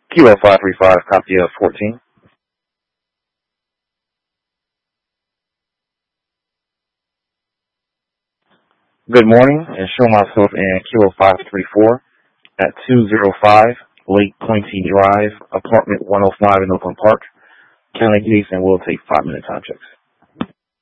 Kilo 535, copy of 14. Good morning, and show myself in Kilo 534 at 205 Lake Pointe Drive, apartment 105 in Oakland Park. County Gates, and we'll take 5-minute time checks.